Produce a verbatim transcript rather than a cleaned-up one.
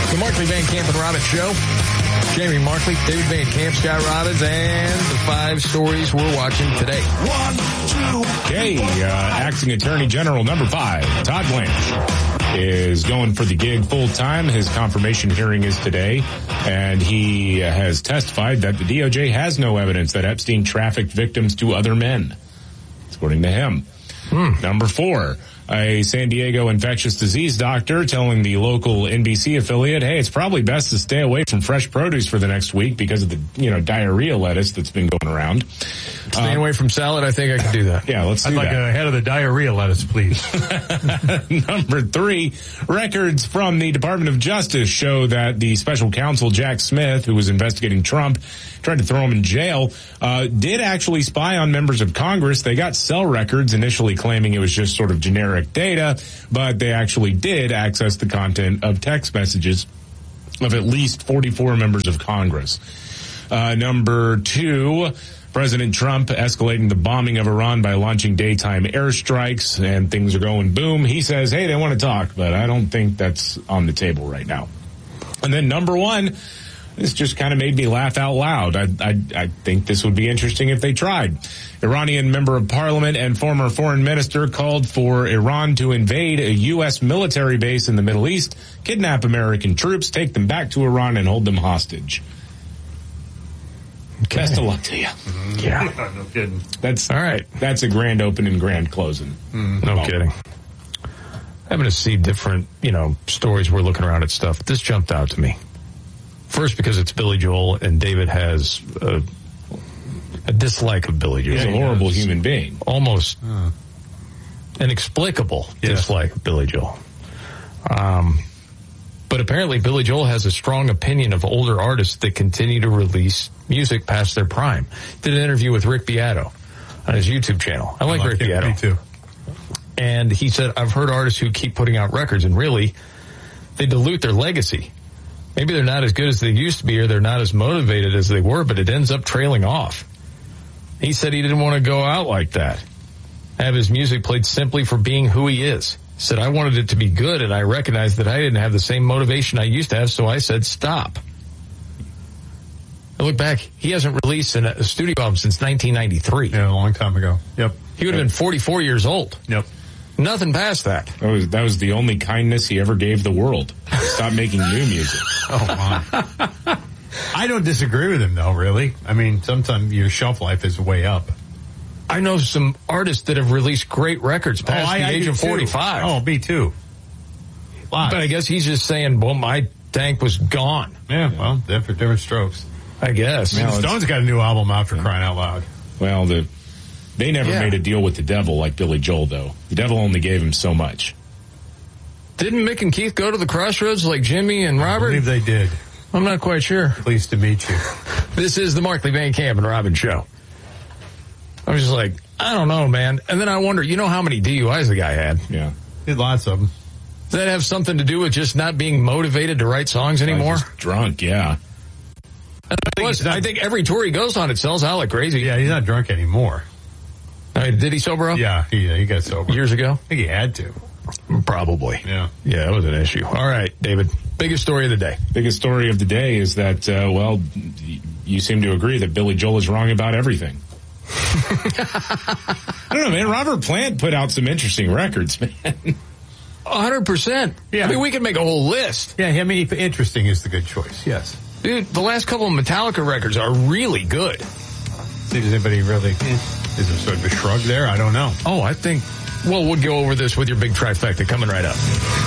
The Markley, Van Camp, and Robbins Show. Jamie Markley, David Van Camp, Scott Robbins, and the five stories we're watching today. One, two. Okay, uh, acting attorney general number five, Todd Blanche, is going for the gig full time. His confirmation hearing is today, and he has testified that the D O J has no evidence that Epstein trafficked victims to other men, according to him. Hmm. Number four. A San Diego infectious disease doctor telling the local N B C affiliate, hey, it's probably best to stay away from fresh produce for the next week because of the, you know, diarrhea lettuce that's been going around. Staying um, away from salad, I think I can do that. Yeah, let's do I'd like that. a head of the diarrhea lettuce, please. Number three, records from the Department of Justice show that the special counsel, Jack Smith, who was investigating Trump, tried to throw him in jail, uh, did actually spy on members of Congress. They got cell records, initially claiming it was just sort of generic data, but they actually did access the content of text messages of at least forty-four members of Congress. Uh, number two, President Trump escalating the bombing of Iran by launching daytime airstrikes, and things are going boom. He says, hey, they want to talk, but I don't think that's on the table right now. And then number one, this just kind of made me laugh out loud. I, I, I think this would be interesting if they tried. Iranian member of parliament and former foreign minister called for Iran to invade a U S military base in the Middle East, kidnap American troops, take them back to Iran, and hold them hostage. Okay. Best of luck to you. Mm-hmm. Yeah. No kidding. That's all right. That's a grand opening, grand closing. Mm, no kidding. Having to see different, you know, stories. We're looking around at stuff. This jumped out to me. First, because it's Billy Joel, and David has a, a dislike of Billy Joel. He's a horrible human being. Almost uh. inexplicable yeah. dislike of Billy Joel. Um, but apparently Billy Joel has a strong opinion of older artists that continue to release music past their prime. Did an interview with Rick Beato on his YouTube channel. I like, I like Rick Beato. Me too. And he said, I've heard artists who keep putting out records, and really, they dilute their legacy. Maybe they're not as good as they used to be, or they're not as motivated as they were, but it ends up trailing off. He said he didn't want to go out like that. Have his music played simply for being who he is. He said, I wanted it to be good, and I recognized that I didn't have the same motivation I used to have, so I said, stop. I look back, he hasn't released a studio album since nineteen ninety-three. Yeah, a long time ago. Yep. He would have been forty-four years old. Yep. Nothing past that. That was, that was the only kindness he ever gave the world. Stop making new music. Oh, my. I don't disagree with him, though, really. I mean, sometimes your shelf life is way up. I know some artists that have released great records past oh, I, the I age of forty-five. Too. Oh, me too. Lots. But I guess he's just saying, well, my tank was gone. Yeah, well, different, different strokes. I guess. I mean, the Stones got a new album out for crying out loud. Well, the they never yeah. made a deal with the devil like Billy Joel, though. The devil only gave him so much. Didn't Mick and Keith go to the crossroads like Jimmy and Robert? I believe they did. I'm not quite sure. Pleased to meet you. This is the Markley, Van Camp, and Robbins Show. I was just like, I don't know, man. And then I wonder, you know how many D U Is the guy had? Yeah. He had lots of them. Does that have something to do with just not being motivated to write songs anymore? Just drunk, yeah. I think, I think every tour he goes on, it sells out like crazy. Yeah, he's not drunk anymore. I mean, did he sober up? Yeah, he, he got sober. Years ago? I think he had to. Probably. Yeah. Yeah, that was an issue. All right, David. Biggest story of the day. Biggest story of the day is that, uh, well, you seem to agree that Billy Joel is wrong about everything. I don't know, man. Robert Plant put out some interesting records, man. one hundred percent. Yeah. I mean, we could make a whole list. Yeah, I mean, interesting is the good choice, yes. Dude, the last couple of Metallica records are really good. See, does anybody really, is there sort of a shrug there? I don't know. Oh, I think, well, we'll go over this with your big trifecta coming right up.